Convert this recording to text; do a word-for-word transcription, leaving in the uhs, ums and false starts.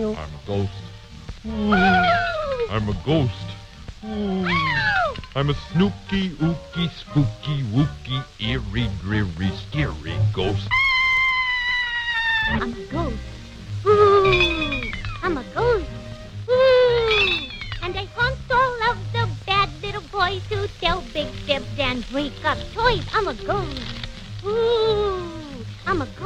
I'm a ghost. Ooh, I'm a ghost. Ooh, I'm a snooky, ooky, spooky, wooky, eerie, dreary, scary ghost. I'm a ghost. Ooh, I'm a ghost. Ooh, and I haunt all of the bad little boys who tell big fibs and break up toys. I'm a ghost. Ooh, I'm a ghost.